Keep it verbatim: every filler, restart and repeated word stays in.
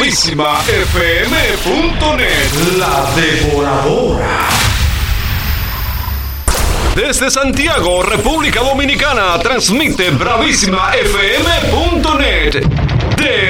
bravísima f m punto net. La Devoradora. Desde Santiago, República Dominicana, transmite bravísima f m punto net.